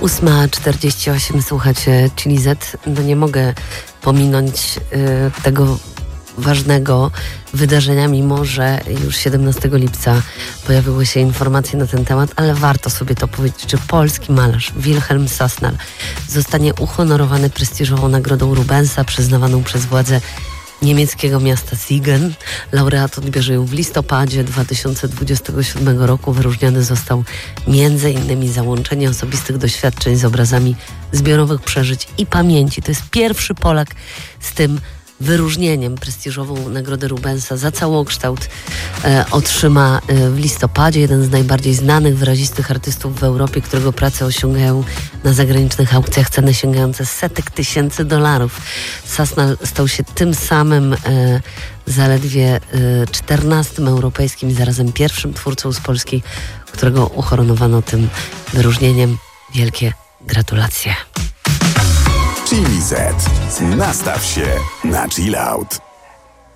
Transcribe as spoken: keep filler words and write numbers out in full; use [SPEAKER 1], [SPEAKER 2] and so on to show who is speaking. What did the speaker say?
[SPEAKER 1] ósma czterdzieści osiem, słuchacie Chili Z. No nie mogę pominąć y, tego ważnego wydarzenia, mimo że już siedemnastego lipca pojawiły się informacje na ten temat, ale warto sobie to powiedzieć, że polski malarz Wilhelm Sassnal zostanie uhonorowany prestiżową nagrodą Rubensa przyznawaną przez władze niemieckiego miasta Siegen. Laureat odbierze ją w listopadzie dwa tysiące dwudziestego siódmego roku. Wyróżniony został między innymi za łączenie osobistych doświadczeń z obrazami zbiorowych przeżyć i pamięci. To jest pierwszy Polak z tym wyróżnieniem. Prestiżową nagrodę Rubensa za całokształt e, otrzyma e, w listopadzie. Jeden z najbardziej znanych, wyrazistych artystów w Europie, którego prace osiągają na zagranicznych aukcjach ceny sięgające setek tysięcy dolarów. Sassnal stał się tym samym e, zaledwie e, czternastym europejskim i zarazem pierwszym twórcą z Polski, którego uhonorowano tym wyróżnieniem. Wielkie gratulacje.
[SPEAKER 2] Chili Z. Nastaw się na chill out.